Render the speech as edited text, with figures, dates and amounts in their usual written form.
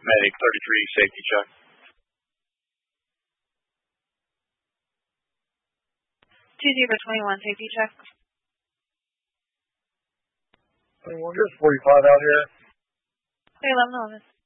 Medic 33, safety check. Zebra 21, safety check. 21, just 45 out here. Clear 11 11.